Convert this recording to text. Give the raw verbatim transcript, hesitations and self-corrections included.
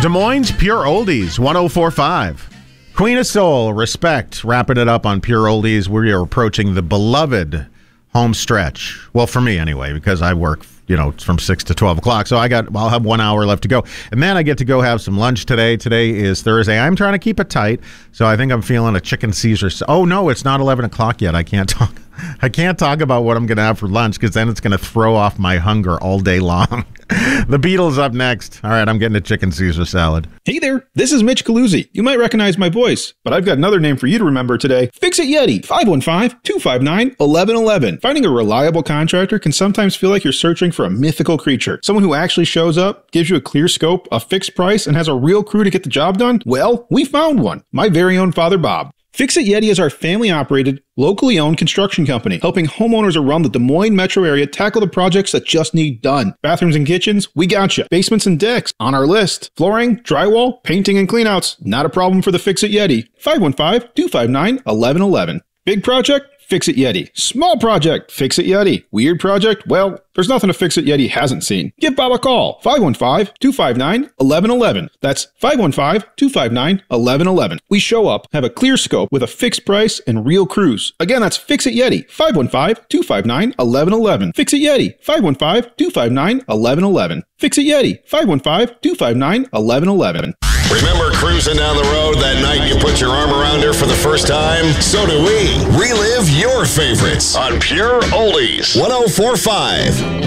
Des Moines Pure Oldies, one oh four point five. Queen of Soul, Respect, wrapping it up on Pure Oldies. We are approaching the beloved home stretch. Well, for me anyway, because I work, you know, from six to twelve o'clock. So I got, I'll have one hour left to go. And then I get to go have some lunch today. Today is Thursday. I'm trying to keep it tight. So I think I'm feeling a chicken Caesar. Oh, no, it's not eleven o'clock yet. I can't talk. I can't talk about what I'm going to have for lunch because then it's going to throw off my hunger all day long. The Beatles up next. All right, I'm getting a chicken Caesar salad. Hey there, this is Mitch Caluzzi. You might recognize my voice, but I've got another name for you to remember today. Fix-It Yeti, five one five, two five nine, one one one one. Finding a reliable contractor can sometimes feel like you're searching for a mythical creature. Someone who actually shows up, gives you a clear scope, a fixed price, and has a real crew to get the job done? Well, we found one. My very own Father Bob. Fix-It Yeti is our family-operated, locally owned construction company, helping homeowners around the Des Moines metro area tackle the projects that just need done. Bathrooms and kitchens, we gotcha. Basements and decks, on our list. Flooring, drywall, painting, and cleanouts, not a problem for the Fix-It Yeti. five one five, two five nine, one one one one. Big project? Fix-It Yeti. Small project? Fix-It Yeti. Weird project? Well, there's nothing a Fix-It Yeti hasn't seen. Give Bob a call. five one five, two five nine, one one one one. That's five one five, two five nine, one one one one. We show up, have a clear scope with a fixed price and real crews. Again, that's Fix-It Yeti. five one five, two five nine, one one one one. Fix-It Yeti. five one five, two five nine, one one one one. Fix-It Yeti. five one five, two five nine, one one one one. Remember cruising down the road that night you put your arm around her for the first time? So do we. Relive your favorites on Pure Oldies one oh four point five.